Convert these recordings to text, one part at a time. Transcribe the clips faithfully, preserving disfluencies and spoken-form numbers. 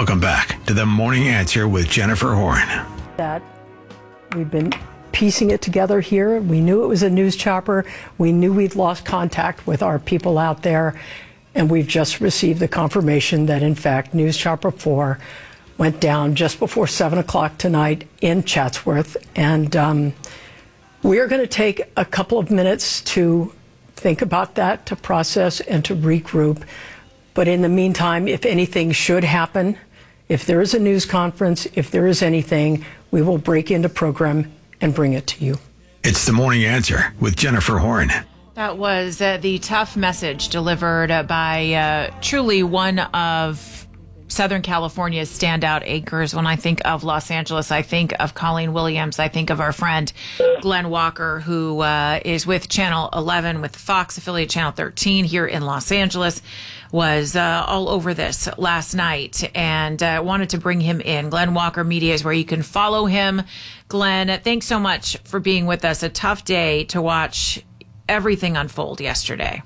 Welcome back to The Morning Answer with Jennifer Horn. That we've been piecing it together here. We knew it was a news chopper. We knew we'd lost contact with our people out there. And we've just received the confirmation that, in fact, News Chopper four went down just before seven o'clock tonight in Chatsworth. And um, we are going to take a couple of minutes to think about that, to process and to regroup. But in the meantime, if anything should happen, if there is a news conference, if there is anything, we will break into program and bring it to you. It's The Morning Answer with Jennifer Horn. That was uh, the tough message delivered uh, by uh, truly one of Southern California's standout anchors. When I think of Los Angeles, I think of Colleen Williams. I think of our friend Glenn Walker, who uh, is with Channel eleven, with Fox affiliate Channel thirteen here in Los Angeles, was uh, all over this last night, and uh, wanted to bring him in. Glenn Walker Media is where you can follow him. Glenn, thanks so much for being with us. A tough day to watch everything unfold yesterday.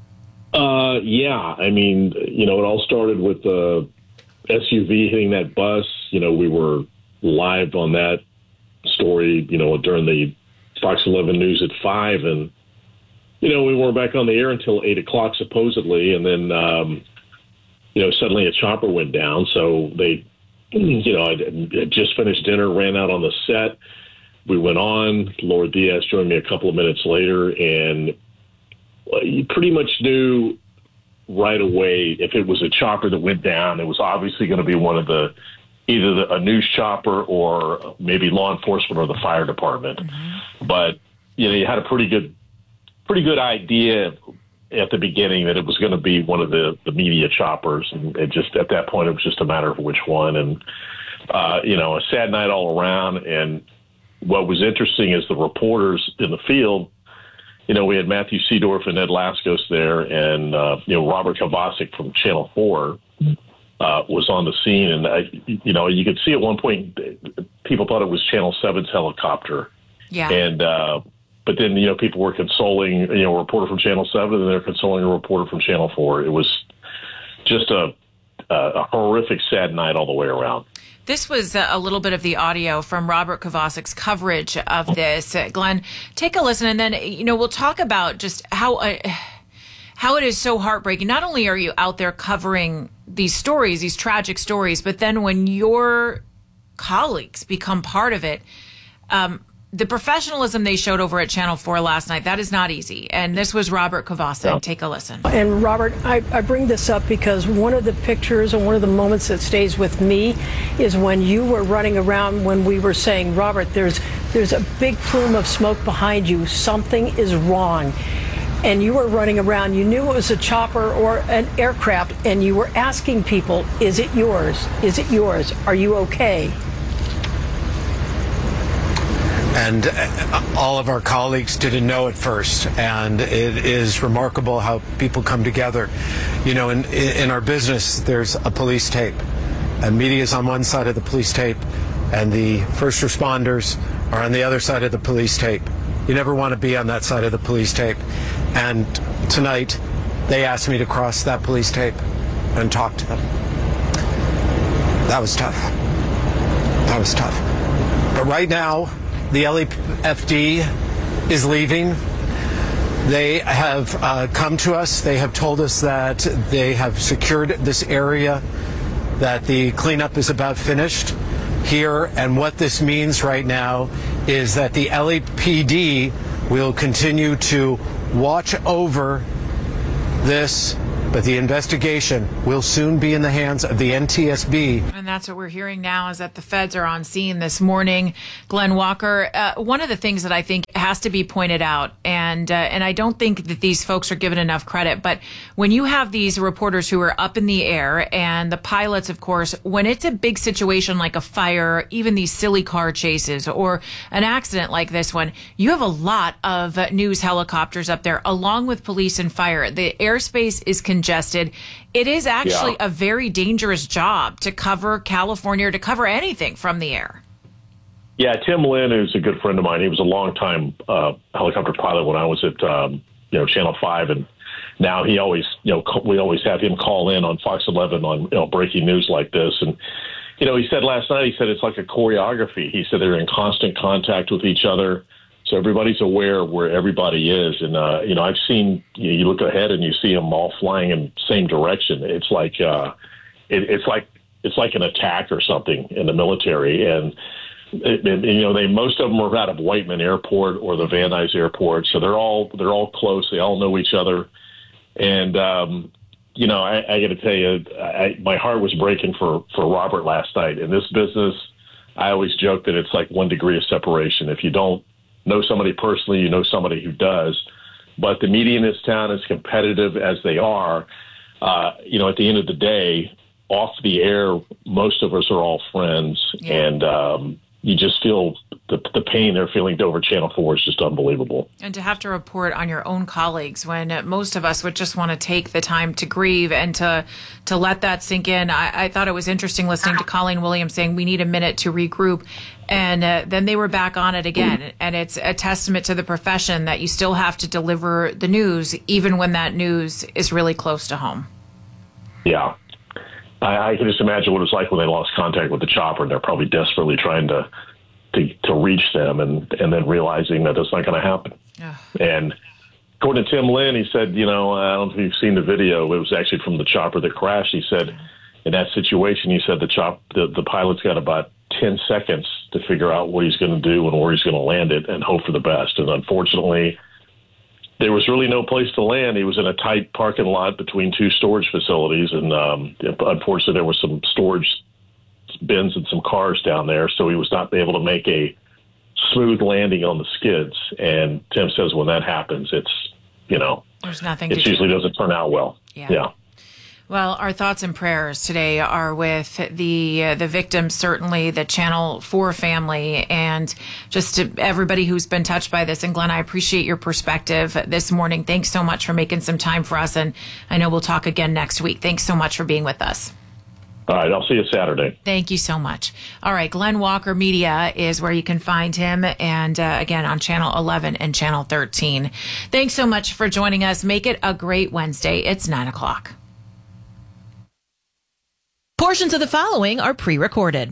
Uh, yeah, I mean, you know, it all started with the S U V hitting that bus. You know, we were live on that story, you know, during the Fox eleven News at five, and, you know, we weren't back on the air until eight o'clock, supposedly, and then, um, you know, suddenly a chopper went down, so they, you know, I just finished dinner, ran out on the set. We went on. Laura Diaz joined me a couple of minutes later, and you pretty much knew right away if it was a chopper that went down, it was obviously going to be one of the either the, a news chopper or maybe law enforcement or the fire department. Mm-hmm. But you know, you had a pretty good, pretty good idea at the beginning that it was going to be one of the, the media choppers, and it just at that point it was just a matter of which one. And uh, you know, a sad night all around. And what was interesting is the reporters in the field, you know, we had Matthew Seedorf and Ed Laskos there, and, uh, you know, Robert Kovacic from Channel four uh, was on the scene. And, I, you know, you could see at one point people thought it was Channel seven's helicopter. Yeah. And, uh, but then, you know, people were consoling, you know, a reporter from Channel seven, and they're consoling a reporter from Channel four. It was just a, a horrific, sad night all the way around. This was a little bit of the audio from Robert Kovacic's coverage of this. Uh, Glenn, take a listen, and then, you know, we'll talk about just how uh, how it is so heartbreaking. Not only are you out there covering these stories, these tragic stories, but then when your colleagues become part of it, um, the professionalism they showed over at Channel four last night, that is not easy. And this was Robert Kovacic. Yeah. Take a listen. And Robert, I, I bring this up because one of the pictures and one of the moments that stays with me is when you were running around when we were saying, Robert, there's there's a big plume of smoke behind you. Something is wrong. And you were running around. You knew it was a chopper or an aircraft, and you were asking people, is it yours? Is it yours? Are you okay? And all of our colleagues didn't know at first, and it is remarkable how people come together. You know, in in our business, there's a police tape, and media is on one side of the police tape, and the first responders are on the other side of the police tape. You never want to be on that side of the police tape. And tonight, they asked me to cross that police tape and talk to them. That was tough. That was tough. But right now, the L A F D is leaving. They have uh, come to us. They have told us that they have secured this area, that the cleanup is about finished here. And what this means right now is that the L A P D will continue to watch over this, but the investigation will soon be in the hands of the N T S B. And that's what we're hearing now, is that the feds are on scene this morning. Glenn Walker, uh, one of the things that I think has to be pointed out, and uh, and I don't think that these folks are given enough credit, but when you have these reporters who are up in the air, and the pilots, of course, when it's a big situation like a fire, even these silly car chases, or an accident like this one, you have a lot of uh, news helicopters up there, along with police and fire. The airspace is congested. It is actually yeah. a very dangerous job to cover California, or to cover anything from the air. Yeah, Tim Lynn, who's a good friend of mine, he was a longtime uh, helicopter pilot when I was at um, you know Channel five, and now he always, you know, we always have him call in on Fox eleven on, you know, breaking news like this. And, you know, he said last night, he said it's like a choreography. He said they're in constant contact with each other. So everybody's aware of where everybody is. And, uh, you know, I've seen, you know, you look ahead and you see them all flying in the same direction. It's like, uh, it, it's like, it's like an attack or something in the military. And, it, it, you know, they, most of them are out of Whiteman Airport or the Van Nuys Airport. So they're all, they're all close. They all know each other. And, um, you know, I, I got to tell you, I, my heart was breaking for, for Robert last night. In this business, I always joke that it's like one degree of separation. If you don't know somebody personally, you know somebody who does. But the media in this town, as competitive as they are, uh, you know, at the end of the day, off the air, most of us are all friends. Yeah. And um, you just feel the, the pain they're feeling over Channel four is just unbelievable. And to have to report on your own colleagues when most of us would just want to take the time to grieve and to to let that sink in. I, I thought it was interesting listening to Colleen Williams saying we need a minute to regroup. And uh, then they were back on it again. And it's a testament to the profession that you still have to deliver the news, even when that news is really close to home. Yeah. I, I can just imagine what it was like when they lost contact with the chopper, and they're probably desperately trying to to, to reach them, and, and then realizing that it's not going to happen. Ugh. And according to Tim Lynn, he said, you know, I don't know if you've seen the video. It was actually from the chopper that crashed. He said, in that situation, he said the chop the, the pilot's got about ten seconds to figure out what he's going to do and where he's going to land it and hope for the best. And unfortunately, there was really no place to land. He was in a tight parking lot between two storage facilities. And um, unfortunately, there were some storage bins and some cars down there. So he was not able to make a smooth landing on the skids. And Tim says when that happens, it's, you know, there's nothing. It usually doesn't turn out well. Yeah. yeah. Well, our thoughts and prayers today are with the uh, the victims, certainly the Channel four family, and just to everybody who's been touched by this. And Glenn, I appreciate your perspective this morning. Thanks so much for making some time for us. And I know we'll talk again next week. Thanks so much for being with us. All right, I'll see you Saturday. Thank you so much. All right, Glenn Walker Media is where you can find him, and uh, again on Channel eleven and Channel thirteen. Thanks so much for joining us. Make it a great Wednesday. It's nine o'clock. Portions of the following are pre-recorded.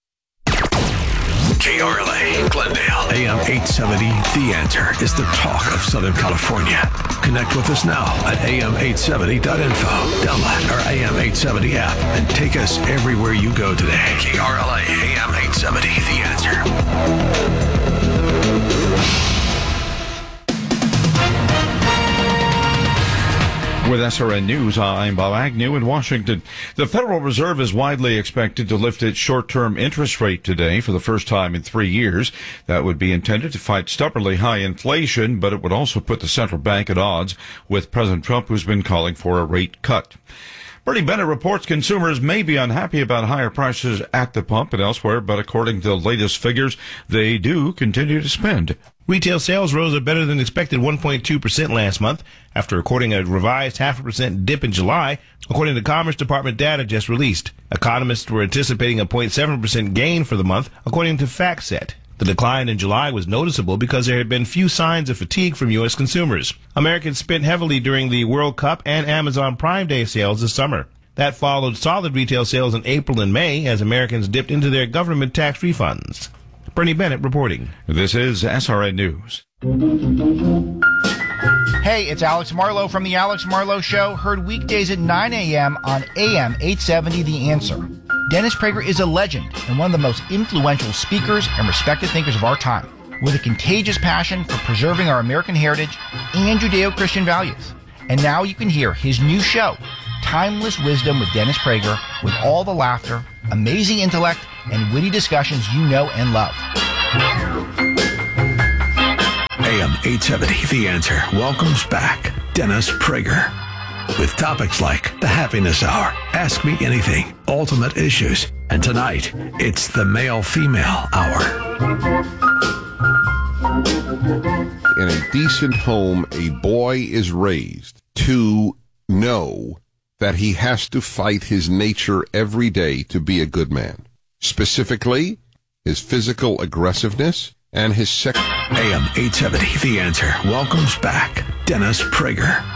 K R L A, Glendale, A M eight seventy, The Answer is the talk of Southern California. Connect with us now at A M eight seventy dot info. Download our A M eight seventy app and take us everywhere you go today. K R L A, A M eight seventy, The Answer. With S R N News, I'm Bob Agnew in Washington. The Federal Reserve is widely expected to lift its short-term interest rate today for the first time in three years. That would be intended to fight stubbornly high inflation, but it would also put the central bank at odds with President Trump, who's been calling for a rate cut. Bernie Bennett reports consumers may be unhappy about higher prices at the pump and elsewhere, but according to the latest figures, they do continue to spend. Retail sales rose a better than expected one point two percent last month after recording a revised half a percent dip in July, according to Commerce Department data just released. Economists were anticipating a zero point seven percent gain for the month, according to FactSet. The decline in July was noticeable because there had been few signs of fatigue from U S consumers. Americans spent heavily during the World Cup and Amazon Prime Day sales this summer. That followed solid retail sales in April and May as Americans dipped into their government tax refunds. Bernie Bennett reporting. This is S R N News. Hey, it's Alex Marlowe from The Alex Marlowe Show, heard weekdays at nine a.m. on A M eight seventy The Answer. Dennis Prager is a legend and one of the most influential speakers and respected thinkers of our time, with a contagious passion for preserving our American heritage and Judeo-Christian values. And now you can hear his new show, Timeless Wisdom with Dennis Prager, with all the laughter, amazing intellect, and witty discussions you know and love. A M eight seventy, The Answer welcomes back Dennis Prager with topics like the Happiness Hour, Ask Me Anything, Ultimate Issues, and tonight it's the Male-Female Hour. In a decent home, a boy is raised to know that he has to fight his nature every day to be a good man. Specifically, his physical aggressiveness and his sex. A M eight seventy, The Answer welcomes back Dennis Prager.